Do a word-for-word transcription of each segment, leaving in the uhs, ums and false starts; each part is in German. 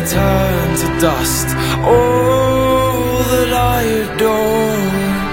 turn to dust. All that I adore.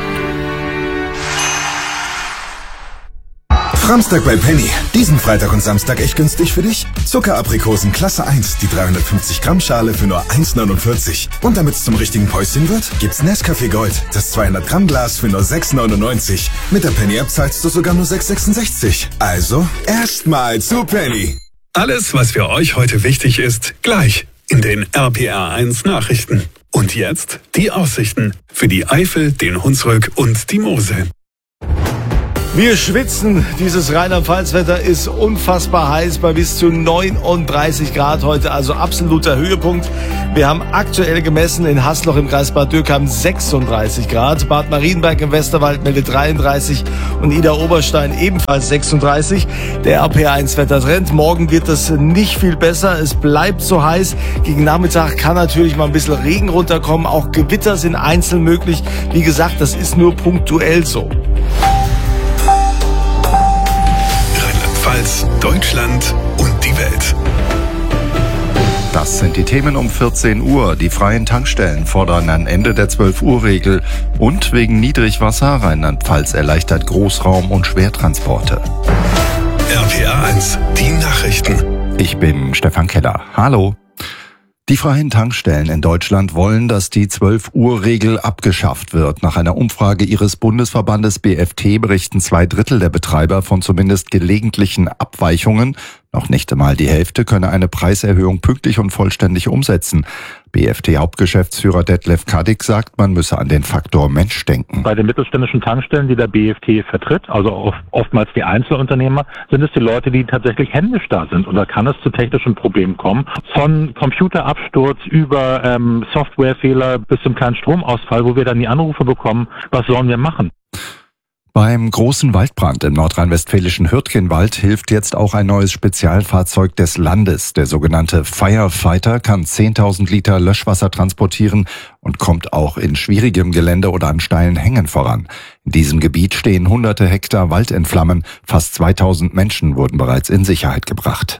Samstag bei Penny. Diesen Freitag und Samstag echt günstig für dich? Zuckeraprikosen Klasse eins, die dreihundertfünfzig Gramm Schale für nur eins neunundvierzig. Und damit es zum richtigen Päuschen wird, gibt's Nescafé Gold, das zweihundert Gramm Glas für nur sechs neunundneunzig. Mit der Penny App zahlst du sogar nur sechs sechsundsechzig. Also, erstmal zu Penny. Alles, was für euch heute wichtig ist, gleich in den R P R eins Nachrichten. Und jetzt die Aussichten für die Eifel, den Hunsrück und die Mosel. Wir schwitzen. Dieses Rheinland-Pfalz-Wetter ist unfassbar heiß bei bis zu neununddreißig Grad heute, also absoluter Höhepunkt. Wir haben aktuell gemessen in Haßloch im Kreis Bad Dürkheim sechsunddreißig Grad. Bad Marienberg im Westerwald meldet dreiunddreißig und Idar-Oberstein ebenfalls sechsunddreißig. Der R P R eins Wettertrend. Morgen wird es nicht viel besser. Es bleibt so heiß. Gegen Nachmittag kann natürlich mal ein bisschen Regen runterkommen. Auch Gewitter sind einzeln möglich. Wie gesagt, das ist nur punktuell so. Rheinland-Pfalz, Deutschland und die Welt. Das sind die Themen um vierzehn Uhr. Die freien Tankstellen fordern ein Ende der zwölf Uhr Regel. Und wegen Niedrigwasser Rheinland-Pfalz erleichtert Großraum- und Schwertransporte. R P R eins, die Nachrichten. Ich bin Stefan Keller. Hallo. Die freien Tankstellen in Deutschland wollen, dass die zwölf Uhr Regel abgeschafft wird. Nach einer Umfrage ihres Bundesverbandes B F T berichten zwei Drittel der Betreiber von zumindest gelegentlichen Abweichungen. Noch nicht einmal die Hälfte könne eine Preiserhöhung pünktlich und vollständig umsetzen. B F T-Hauptgeschäftsführer Detlef Kaddick sagt, man müsse an den Faktor Mensch denken. Bei den mittelständischen Tankstellen, die der B F T vertritt, also oftmals die Einzelunternehmer, sind es die Leute, die tatsächlich händisch da sind. Und da kann es zu technischen Problemen kommen. Von Computerabsturz über ähm, Softwarefehler bis zum kleinen Stromausfall, wo wir dann die Anrufe bekommen, was sollen wir machen? Beim großen Waldbrand im nordrhein-westfälischen Hürtgenwald hilft jetzt auch ein neues Spezialfahrzeug des Landes. Der sogenannte Firefighter kann zehntausend Liter Löschwasser transportieren und kommt auch in schwierigem Gelände oder an steilen Hängen voran. In diesem Gebiet stehen hunderte Hektar Wald in Flammen. Fast zweitausend Menschen wurden bereits in Sicherheit gebracht.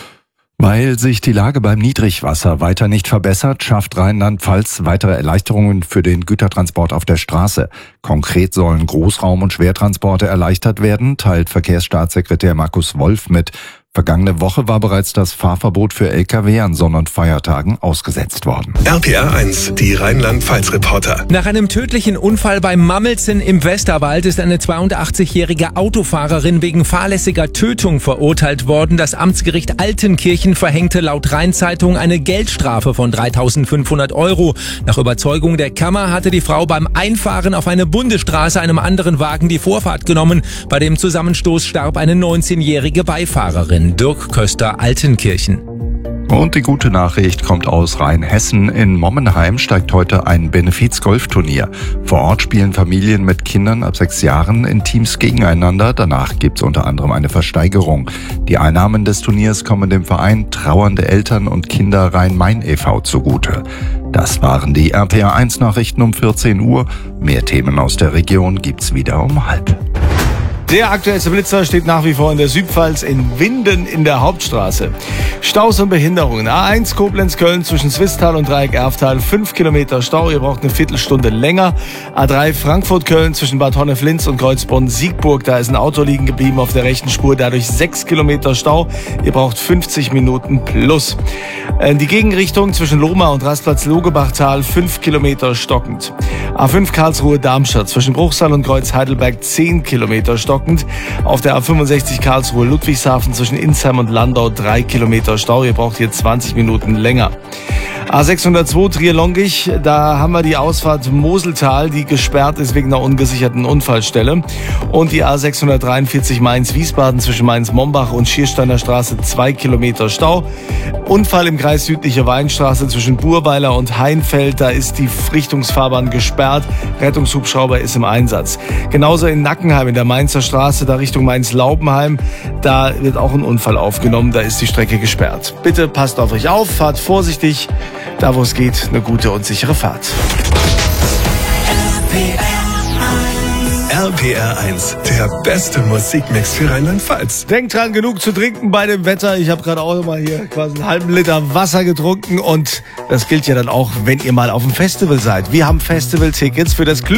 Weil sich die Lage beim Niedrigwasser weiter nicht verbessert, schafft Rheinland-Pfalz weitere Erleichterungen für den Gütertransport auf der Straße. Konkret sollen Großraum- und Schwertransporte erleichtert werden, teilt Verkehrsstaatssekretär Markus Wolf mit. Vergangene Woche war bereits das Fahrverbot für L K W an Sonn- und Feiertagen ausgesetzt worden. R P R eins, die Rheinland-Pfalz-Reporter. Nach einem tödlichen Unfall bei Mammelsen im Westerwald ist eine zweiundachtzigjährige Autofahrerin wegen fahrlässiger Tötung verurteilt worden. Das Amtsgericht Altenkirchen verhängte laut Rhein-Zeitung eine Geldstrafe von dreitausendfünfhundert Euro. Nach Überzeugung der Kammer hatte die Frau beim Einfahren auf eine Bundesstraße einem anderen Wagen die Vorfahrt genommen. Bei dem Zusammenstoß starb eine neunzehnjährige Beifahrerin. Dirk Köster, Altenkirchen. Und die gute Nachricht kommt aus Rheinhessen. In Mommenheim steigt heute ein Benefiz-Golfturnier. Vor Ort spielen Familien mit Kindern ab sechs Jahren in Teams gegeneinander. Danach gibt's unter anderem eine Versteigerung. Die Einnahmen des Turniers kommen dem Verein Trauernde Eltern und Kinder Rhein-Main e V zugute. Das waren die R P R eins Nachrichten um vierzehn Uhr. Mehr Themen aus der Region gibt's wieder um halb. Der aktuellste Blitzer steht nach wie vor in der Südpfalz in Winden in der Hauptstraße. Staus und Behinderungen. A eins Koblenz-Köln zwischen Swisttal und Dreieck Erftal. fünf Kilometer Stau, ihr braucht eine Viertelstunde länger. A drei Frankfurt-Köln zwischen Bad Honnef-Linz und Kreuzbronn-Siegburg. Da ist ein Auto liegen geblieben auf der rechten Spur. Dadurch sechs Kilometer Stau. Ihr braucht fünfzig Minuten plus. Die Gegenrichtung zwischen Lohmar und Rastplatz-Logebachtal. fünf Kilometer stockend. A fünf Karlsruhe-Darmstadt zwischen Bruchsal und Kreuz-Heidelberg. zehn Kilometer stockend. Auf der A fünfundsechzig Karlsruhe-Ludwigshafen zwischen Insheim und Landau drei Kilometer Stau. Ihr braucht hier zwanzig Minuten länger. A sechshundertzwei Trier-Longich, da haben wir die Ausfahrt Moseltal, die gesperrt ist wegen einer ungesicherten Unfallstelle. Und die A sechshundertdreiundvierzig Mainz-Wiesbaden zwischen Mainz-Mombach und Schiersteiner Straße zwei Kilometer Stau. Unfall im Kreis Südliche Weinstraße zwischen Burweiler und Heinfeld, da ist die Richtungsfahrbahn gesperrt. Rettungshubschrauber ist im Einsatz. Genauso in Nackenheim in der Mainzer Straße, da Richtung Mainz-Laubenheim, da wird auch ein Unfall aufgenommen, da ist die Strecke gesperrt. Bitte passt auf euch auf, fahrt vorsichtig, da wo es geht, eine gute und sichere Fahrt. R R P R eins, der beste Musikmix für Rheinland-Pfalz. Denkt dran, genug zu trinken bei dem Wetter. Ich habe gerade auch noch mal hier quasi einen halben Liter Wasser getrunken und das gilt ja dann auch, wenn ihr mal auf dem Festival seid. Wir haben Festival-Tickets für das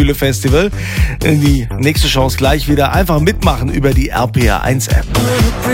Glücksgefühle-Festival. Die nächste Chance gleich wieder. Einfach mitmachen über die R P R eins App.